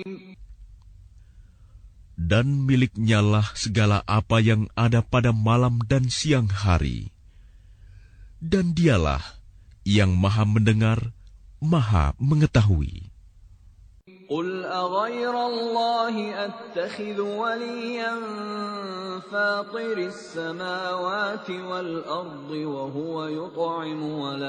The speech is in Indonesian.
Dan miliknya-lah segala apa yang ada pada malam dan siang hari. Dan dialah yang maha mendengar, maha mengetahui. قل أغير الله أتخذ وليا فاطر السماوات والأرض وهو يطعم ولا